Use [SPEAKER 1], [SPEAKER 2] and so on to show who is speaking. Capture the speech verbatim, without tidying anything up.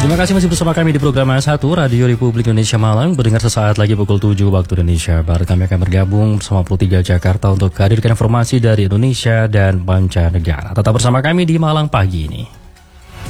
[SPEAKER 1] Terima kasih masih bersama kami di program satu Radio Republik Indonesia Malang. Berdengar sesaat lagi pukul tujuh waktu Indonesia Barat. Kami akan bergabung bersama puluh tiga Jakarta untuk hadirkan informasi dari Indonesia dan mancanegara. Tetap bersama kami di Malang pagi ini.